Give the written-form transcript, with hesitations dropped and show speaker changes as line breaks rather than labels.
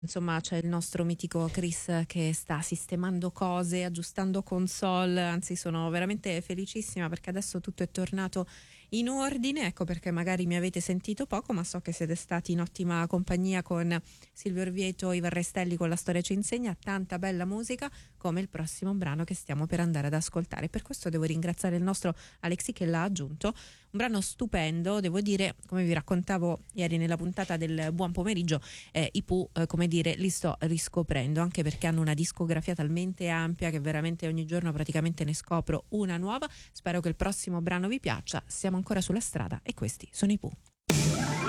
Insomma, c'è il nostro mitico Chris che sta sistemando cose, aggiustando console, anzi sono veramente felicissima perché adesso tutto è tornato in ordine, ecco perché magari mi avete sentito poco, ma so che siete stati in ottima compagnia con Silvio Orvieto, Ivan Restelli con La storia ci insegna, tanta bella musica come il prossimo brano che stiamo per andare ad ascoltare. Per questo devo ringraziare il nostro Alexi che l'ha aggiunto, un brano stupendo, devo dire, come vi raccontavo ieri nella puntata del Buon Pomeriggio, i Pooh, come dire, li sto riscoprendo, anche perché hanno una discografia talmente ampia che veramente ogni giorno praticamente ne scopro una nuova. Spero che il prossimo brano vi piaccia. Siamo ancora sulla strada e questi sono i Pooh.